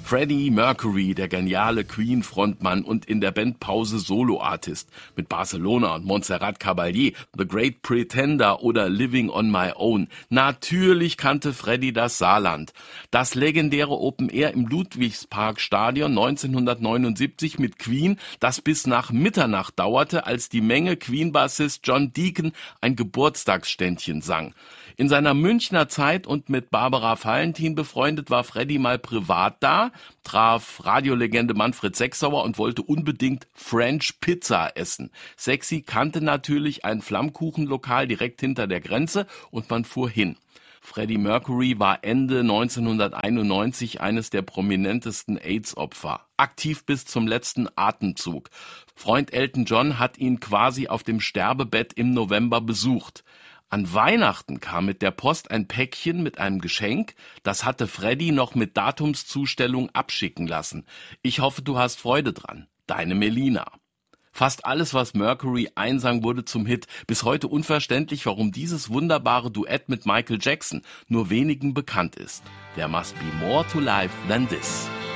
Freddie Mercury, der geniale Queen-Frontmann und in der Bandpause Solo-Artist mit Barcelona und Montserrat Caballé, The Great Pretender oder Living on My Own. Natürlich kannte Freddie das Saarland. Das legendäre Open Air im Ludwigsparkstadion 1979 mit Queen, das bis nach Mitternacht dauerte, als die Menge Queen-Bassist John Deacon ein Geburtstagsständchen sang. In seiner Münchner Zeit und mit Barbara Valentin befreundet war Freddie mal privat da, traf Radiolegende Manfred Sechsauer und wollte unbedingt French Pizza essen. Sexy kannte natürlich ein Flammkuchenlokal direkt hinter der Grenze und man fuhr hin. Freddie Mercury war Ende 1991 eines der prominentesten AIDS-Opfer. Aktiv bis zum letzten Atemzug. Freund Elton John hat ihn quasi auf dem Sterbebett im November besucht. An Weihnachten kam mit der Post ein Päckchen mit einem Geschenk, das hatte Freddie noch mit Datumszustellung abschicken lassen. Ich hoffe, du hast Freude dran. Deine Melina. Fast alles, was Mercury einsang, wurde zum Hit. Bis heute unverständlich, warum dieses wunderbare Duett mit Michael Jackson nur wenigen bekannt ist. There must be more to life than this.